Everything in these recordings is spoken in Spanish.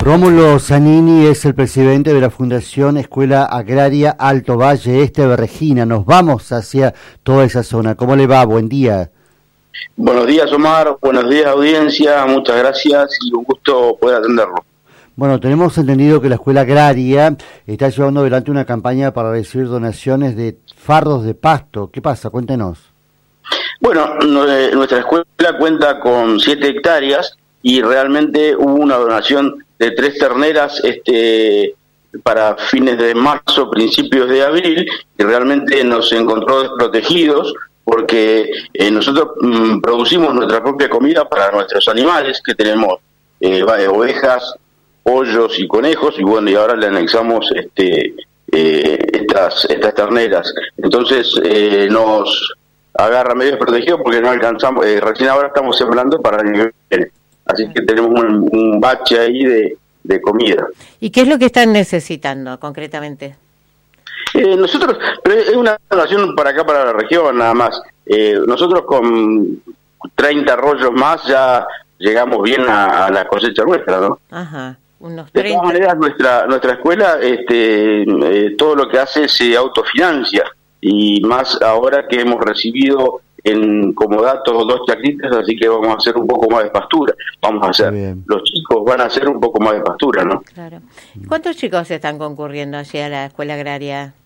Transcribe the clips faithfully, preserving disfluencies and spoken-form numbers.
Rómulo Zanini es el presidente de la Fundación Escuela Agraria Alto Valle Este de Regina. Nos vamos hacia toda esa zona. ¿Cómo le va? Buen día. Buenos días, Omar. Buenos días, audiencia. Muchas gracias y un gusto poder atenderlo. Bueno, tenemos entendido que la Escuela Agraria está llevando adelante una campaña para recibir donaciones de fardos de pasto. ¿Qué pasa? Cuéntenos. Bueno, nuestra escuela cuenta con siete hectáreas y realmente hubo una donación de tres terneras este, para fines de marzo, principios de abril, y realmente nos encontró desprotegidos porque eh, nosotros mm, producimos nuestra propia comida para nuestros animales, que tenemos eh, ovejas, pollos y conejos, y bueno, y ahora le anexamos este eh, estas estas terneras. Entonces eh, nos agarra medio desprotegidos porque no alcanzamos, eh, recién ahora estamos sembrando para el año que viene. Así que tenemos un, un bache ahí de, de comida. ¿Y qué es lo que están necesitando concretamente? Eh, nosotros, pero es una donación para acá, para la región, nada más. Eh, nosotros con treinta rollos más ya llegamos bien a, a la cosecha nuestra, ¿no? Ajá, unos treinta. De todas maneras, nuestra nuestra escuela, este, eh, todo lo que hace se autofinancia, y más ahora que hemos recibido en comodato dos chacritas, así que vamos a hacer un poco más de pastura. Vamos a hacer, los chicos van a hacer un poco más de pastura, ¿no? Claro. ¿Cuántos chicos están concurriendo allí a la escuela agraria?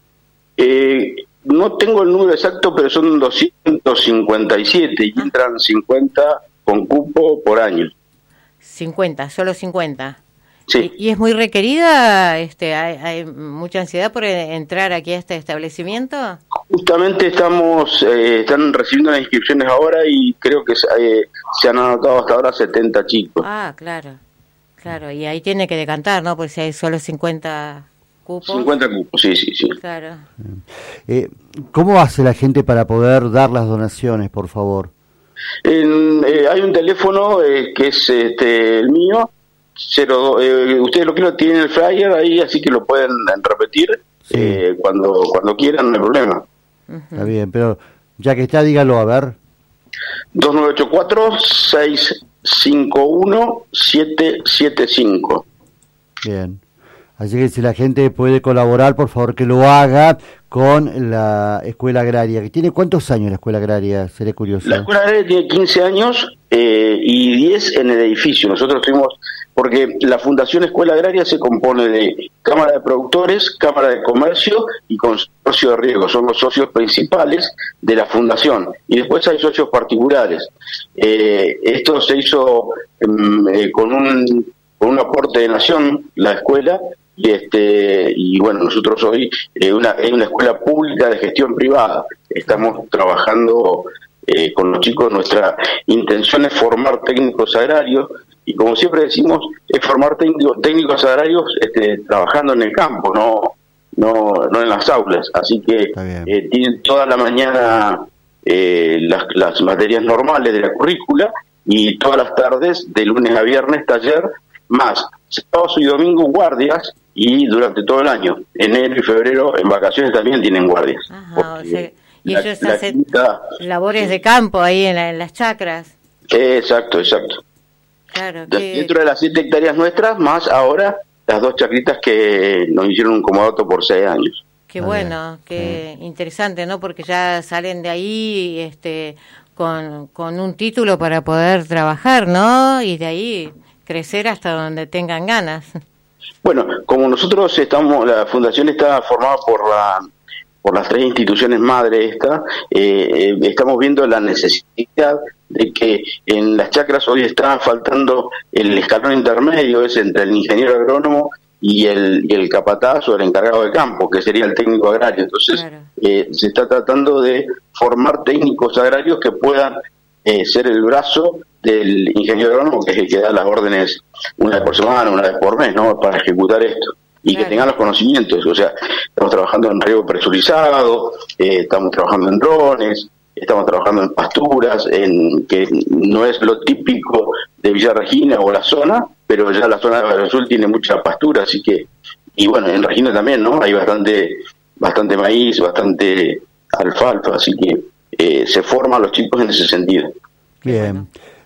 Eh, no tengo el número exacto, pero son doscientos cincuenta y siete y entran cincuenta con cupo por año. cincuenta, solo cincuenta. Sí. ¿Y, y es muy requerida? Este, hay, ¿Hay mucha ansiedad por entrar aquí a este establecimiento? Justamente estamos, eh, están recibiendo las inscripciones ahora y creo que eh, se han anotado hasta ahora setenta chicos. Ah, claro, claro, y ahí tiene que decantar, ¿no? Porque si hay solo cincuenta cupos. cincuenta cupos, sí, sí, sí. Claro. Eh, ¿Cómo hace la gente para poder dar las donaciones, por favor? En, eh, hay un teléfono eh, que es este el mío, cero, eh, ustedes lo que tienen el flyer ahí, así que lo pueden repetir sí. eh, cuando cuando quieran, no hay problema. Uh-huh. Está bien, pero ya que está, dígalo, a ver. dos nueve ocho cuatro, seis cinco uno, siete siete cinco. Bien. Así que si la gente puede colaborar, por favor que lo haga con la Escuela Agraria. ¿Tiene cuántos años la Escuela Agraria? Seré curioso. La Escuela Agraria tiene quince años eh, y diez en el edificio. Nosotros tuvimos, porque la Fundación Escuela Agraria se compone de Cámara de Productores, Cámara de Comercio y Consorcio de Riego. Son los socios principales de la Fundación. Y después hay socios particulares. Eh, esto se hizo eh, con un con un aporte de Nación, la escuela, y este y bueno, nosotros hoy eh, una, es una escuela pública de gestión privada. Estamos trabajando eh, con los chicos. Nuestra intención es formar técnicos agrarios, y como siempre decimos, es formar técnicos, técnicos agrarios este, trabajando en el campo, no no no en las aulas. Así que eh, tienen toda la mañana eh, las, las materias normales de la currícula, y todas las tardes, de lunes a viernes, taller, más sábados y domingos guardias, y durante todo el año, enero y febrero, en vacaciones también tienen guardias. Ajá, o sea, y la, ellos la hacen quinta, labores de campo ahí en, la, en las chacras. Eh, exacto, exacto. Claro, que... Dentro de las siete hectáreas nuestras, más ahora las dos chacritas que nos hicieron un comodato por seis años. Qué bueno, qué sí. Interesante, ¿no? Porque ya salen de ahí este con, con un título para poder trabajar, ¿no? Y de ahí crecer hasta donde tengan ganas. Bueno, como nosotros estamos, la fundación está formada por la por las tres instituciones madre esta, eh, estamos viendo la necesidad de que en las chacras hoy está faltando el escalón intermedio, es entre el ingeniero agrónomo y el y el capataz o el encargado de campo, que sería el técnico agrario. Entonces, claro. eh, se está tratando de formar técnicos agrarios que puedan eh, ser el brazo del ingeniero agrónomo, que es el que da las órdenes una vez por semana, una vez por mes, ¿no? Para ejecutar esto, y claro. que tengan los conocimientos. O sea, estamos trabajando en riego presurizado, eh, estamos trabajando en drones, estamos trabajando en pasturas, en que no es lo típico de Villa Regina o la zona, pero ya la zona de Valle Azul tiene mucha pastura, así que, y bueno, en Regina también, ¿no? Hay bastante bastante maíz, bastante alfalfa, así que eh, se forman los chicos en ese sentido. Bien.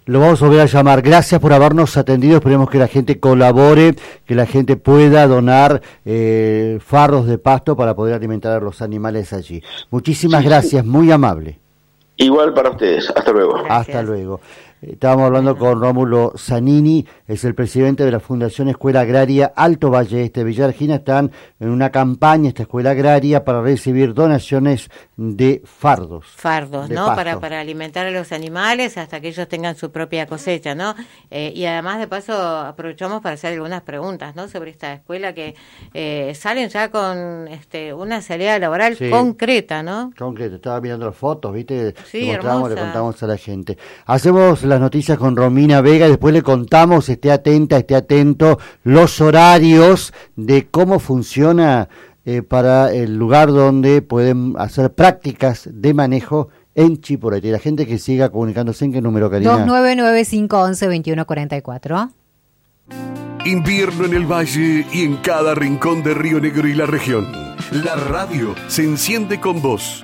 lo vamos a volver a llamar. Gracias por habernos atendido. Esperemos que la gente colabore, que la gente pueda donar eh, fardos de pasto para poder alimentar a los animales allí. Muchísimas sí, gracias, sí. Muy amable. Igual para ustedes. Hasta luego. Gracias. Hasta luego. Estábamos hablando con Rómulo Zanini, es el presidente de la Fundación Escuela Agraria Alto Valle Este de Villa Regina. Están en una campaña, esta escuela agraria, para recibir donaciones de fardos. Fardos, ¿no? Para, para alimentar a los animales hasta que ellos tengan su propia cosecha, ¿no? Eh, y además, de paso, aprovechamos para hacer algunas preguntas, ¿no? Sobre esta escuela que eh, salen ya con este una salida laboral sí. concreta, ¿no? Concreta. Estaba mirando las fotos, ¿viste? Sí, le mostramos, hermosa. Le contamos a la gente. Hacemos las noticias con Romina Vega y después le contamos, esté atenta, esté atento, los horarios de cómo funciona eh, para el lugar donde pueden hacer prácticas de manejo en Chipoleti. La gente que siga comunicándose, ¿en qué número, Karina? dos nueve nueve cinco once veintiuno cuarenta y cuatro. Invierno en el Valle y en cada rincón de Río Negro y la región. La radio se enciende con vos.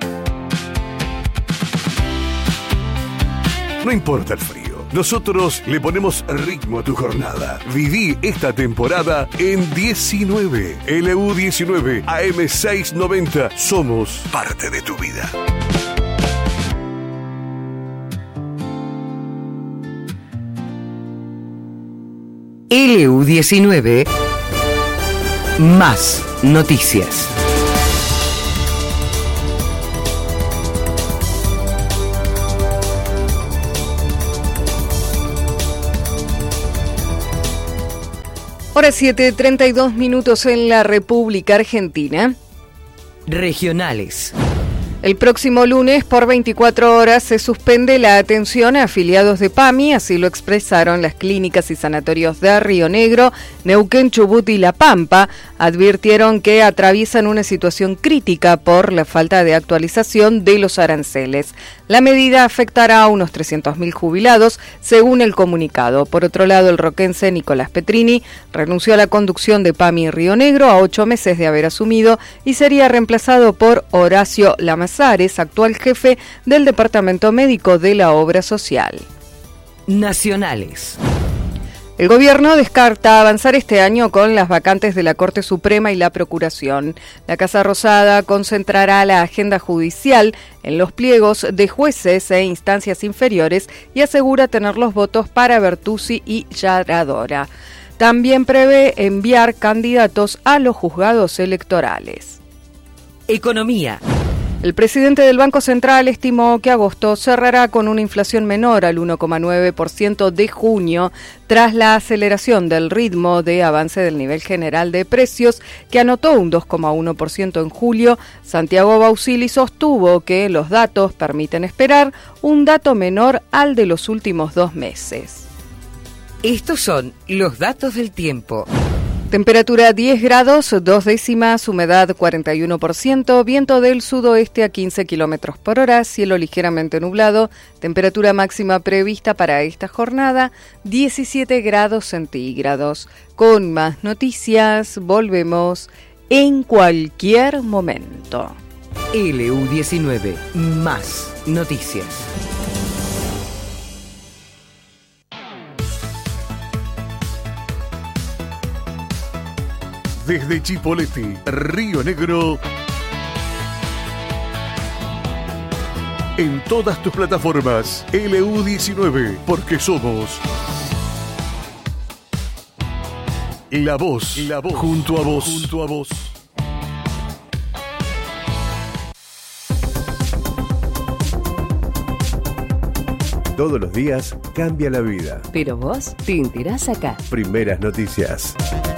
No importa el frío, nosotros le ponemos ritmo a tu jornada. Viví esta temporada en diecinueve, L U diecinueve, A M seiscientos noventa. Somos parte de tu vida. L U diecinueve, más noticias. Hora siete, treinta y dos minutos en la República Argentina. Regionales. El próximo lunes, por veinticuatro horas, se suspende la atención a afiliados de PAMI, así lo expresaron las clínicas y sanatorios de Río Negro, Neuquén, Chubut y La Pampa. Advirtieron que atraviesan una situación crítica por la falta de actualización de los aranceles. La medida afectará a unos trescientos mil jubilados, según el comunicado. Por otro lado, el roquense Nicolás Petrini renunció a la conducción de PAMI Río Negro a ocho meses de haber asumido y sería reemplazado por Horacio Lamazares, actual jefe del Departamento Médico de la Obra Social. Nacionales. El gobierno descarta avanzar este año con las vacantes de la Corte Suprema y la Procuración. La Casa Rosada concentrará la agenda judicial en los pliegos de jueces e instancias inferiores y asegura tener los votos para Bertuzzi y Yaradora. También prevé enviar candidatos a los juzgados electorales. Economía. El presidente del Banco Central estimó que agosto cerrará con una inflación menor al uno coma nueve por ciento de junio, tras la aceleración del ritmo de avance del nivel general de precios, que anotó un dos coma uno por ciento en julio. Santiago Bausili sostuvo que los datos permiten esperar un dato menor al de los últimos dos meses. Estos son los datos del tiempo. Temperatura diez grados, dos décimas, humedad cuarenta y uno por ciento, viento del sudoeste a quince kilómetros por hora, cielo ligeramente nublado, temperatura máxima prevista para esta jornada, diecisiete grados centígrados. Con más noticias, volvemos en cualquier momento. L U diecinueve, más noticias. Desde Chipoleti, Río Negro, en todas tus plataformas, L U diecinueve, porque somos la voz, la voz, junto a vos, junto a vos. Todos los días cambia la vida. Pero vos te enterás acá. Primeras noticias.